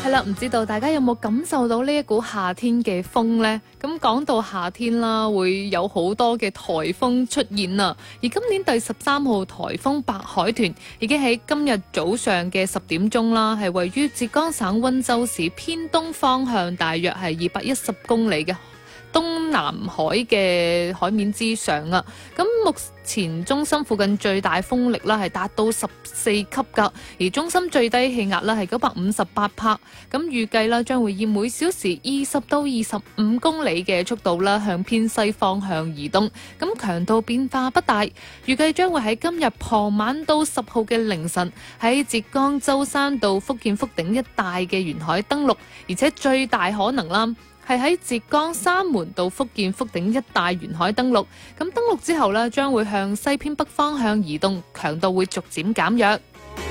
係啦，唔知道大家有冇感受到呢一股夏天嘅風呢？咁講到夏天啦，會有好多嘅颱風出現啊！而今年第13號颱風白海豚已經喺今日早上嘅10點鐘啦，係位於浙江省溫州市偏東方向，大約係210公里嘅東南海嘅海面之上啊！咁目前中心附近最大風力啦係達到14級噶，而中心最低氣壓啦係958帕。咁預計啦將會以每小時20到25公里嘅速度啦向偏西方向移動，咁強度變化不大。預計將會喺今日傍晚到10號嘅凌晨喺浙江舟山到福建福鼎一帶嘅沿海登陸，而且最大可能啦係喺浙江三門到福建福鼎一帶沿海登陸，咁登陸之後呢，將會向西偏北方向移動，強度會逐漸減弱。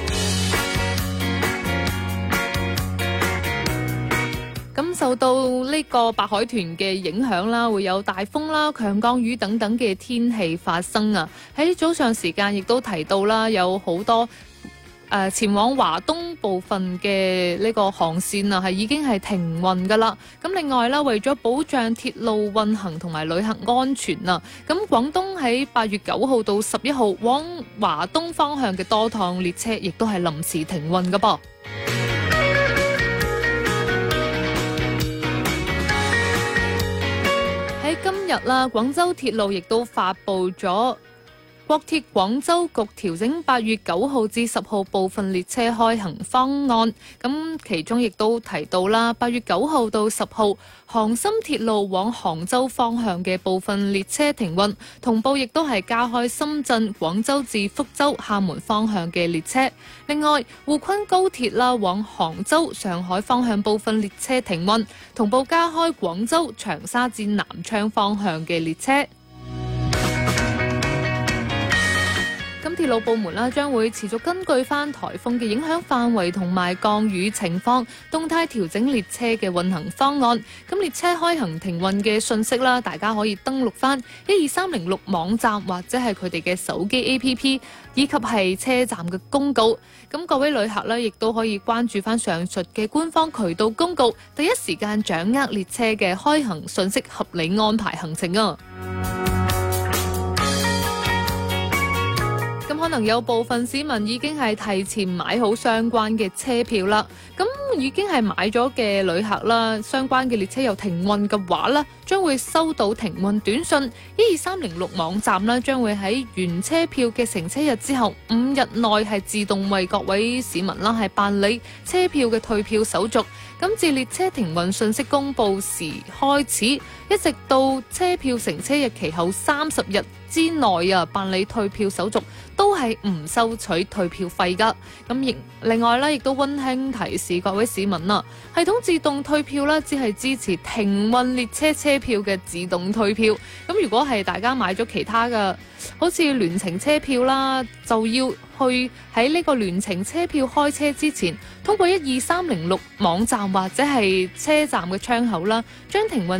咁受到呢個白海豚嘅影響啦，會有大風啦、強降雨等等嘅天氣發生啊！喺早上時間亦都提到啦，有好多前往華東部分嘅呢個航線啊，係已經係停運噶啦。咁另外啦，為咗保障鐵路運行同埋旅客安全啊，咁廣東喺8月9號到11號往華東方向嘅多趟列車，亦都係臨時停運噶噃。喺今日啦，廣州鐵路亦都發布咗國鐵廣州局調整8月9號至10號部分列車開行方案，咁其中亦都提到啦，8月9號到10號，杭深鐵路往杭州方向嘅部分列車停運，同步亦都係加開深圳、廣州至福州、廈門方向嘅列車。另外，滬昆高鐵啦，往杭州、上海方向部分列車停運，同步加開廣州、長沙至南昌方向嘅列車。咁鐵路部門啦，將會持續根據翻颱風嘅影響範圍同埋降雨情況，動態調整列車嘅運行方案。咁列車開行停運嘅信息啦，大家可以登錄翻12306網站或者係佢哋嘅手機 APP， 以及係車站嘅公告。咁各位旅客呢，亦都可以關注翻上述嘅官方渠道公告，第一時間掌握列車嘅開行信息，合理安排行程啊！咁可能有部分市民已經係提前買好相關嘅車票啦，咁已經係買咗嘅旅客啦，相關嘅列車又停運嘅話呢，將會收到停運短信。12306網站呢，將會喺原車票嘅乘車日之後5日內係自動為各位市民啦係辦理車票嘅退票手續。咁自列車停運信息公佈時開始，一直到車票乘車日期後30日之內啊，辦理退票手續都係唔收取退票費噶。咁另外咧，亦都溫馨提示各位市民啊，系統自動退票咧，只係支持停運列車車票嘅自動退票。咁如果係大家買咗其他嘅，好似聯程車票啦，就要去喺呢個聯程車票開車之前，通過12306網站或者係車站嘅窗口啦，將停運